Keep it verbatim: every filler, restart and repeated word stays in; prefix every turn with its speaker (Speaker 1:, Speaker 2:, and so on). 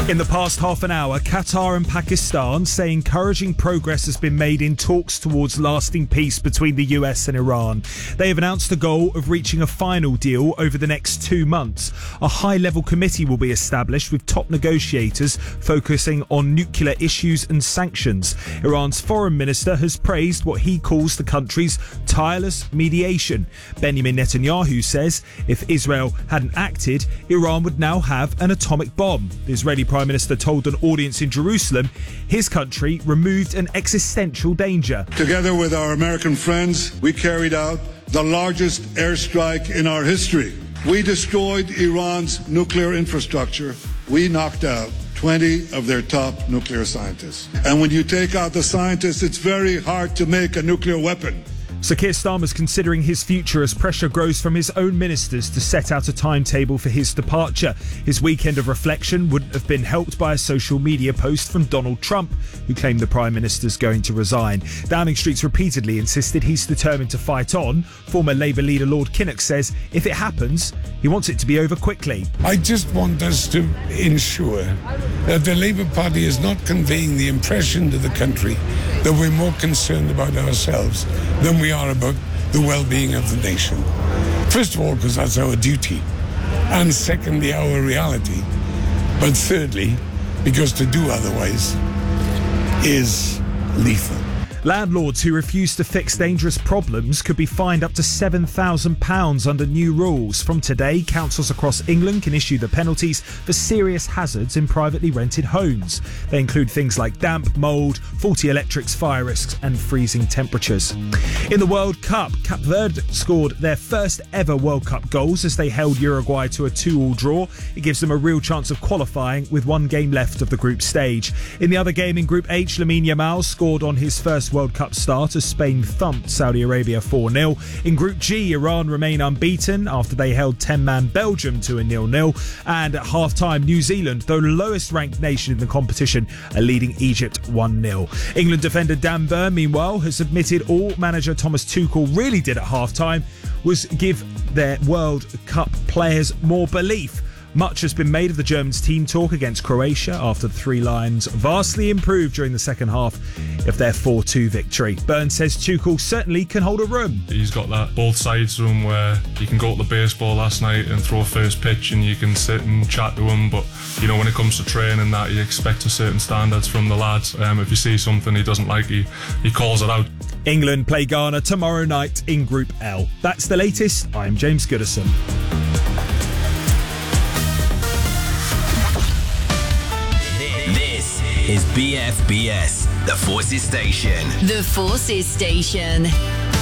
Speaker 1: In the past half an hour, Qatar and Pakistan say encouraging progress has been made in talks towards lasting peace between the U S and Iran. They have announced the goal of reaching a final deal over the next two months. A high-level committee will be established with top negotiators focusing on nuclear issues and sanctions. Iran's foreign minister has praised what he calls the country's tireless mediation. Benjamin Netanyahu says if Israel hadn't acted, Iran would now have an atomic bomb. The Israeli Prime Minister told an audience in Jerusalem his country removed an existential danger.
Speaker 2: Together with our American friends, we carried out the largest airstrike in our history. We destroyed Iran's nuclear infrastructure. We knocked out twenty of their top nuclear scientists. And when you take out the scientists, it's very hard to make a nuclear weapon.
Speaker 1: So Keir Starmer's considering his future as pressure grows from his own ministers to set out a timetable for his departure. His weekend of reflection wouldn't have been helped by a social media post from Donald Trump, who claimed the Prime Minister's going to resign. Downing Street's repeatedly insisted he's determined to fight on. Former Labour leader Lord Kinnock says if it happens, he wants it to be over quickly.
Speaker 3: I just want us to ensure that the Labour Party is not conveying the impression to the country that we're more concerned about ourselves than we are about the well-being of the nation. First of all, because that's our duty, and secondly, our reality. But thirdly, because to do otherwise is lethal.
Speaker 1: Landlords who refuse to fix dangerous problems could be fined up to seven thousand pounds under new rules. From today, councils across England can issue the penalties for serious hazards in privately rented homes. They include things like damp, mould, faulty electrics, fire risks and freezing temperatures. In the World Cup, Cape Verde scored their first ever World Cup goals as they held Uruguay to a two-all draw. It gives them a real chance of qualifying with one game left of the group stage. In the other game in Group H, Lamine Yamal scored on his first World Cup start as Spain thumped Saudi Arabia four nil. In Group G, Iran remain unbeaten after they held ten-man Belgium to a nil nil. And at half-time, New Zealand, the lowest-ranked nation in the competition, are leading Egypt one nil. England defender Dan Burn, meanwhile, has admitted all manager Thomas Tuchel really did at half-time was give their World Cup players more belief. Much has been made of the Germans' team talk against Croatia after the Three Lions vastly improved during the second half of their four two victory. Burns says Tuchel certainly can hold a room.
Speaker 4: He's got that both sides to him where you can go to the baseball last night and throw first pitch and you can sit and chat to him, but you know when it comes to training that you expect a certain standards from the lads. Um, if you see something he doesn't like, he, he calls it out.
Speaker 1: England play Ghana tomorrow night in Group L. That's the latest. I'm James Goodison.
Speaker 5: Is B F B S, the Forces Station.
Speaker 6: The Forces Station.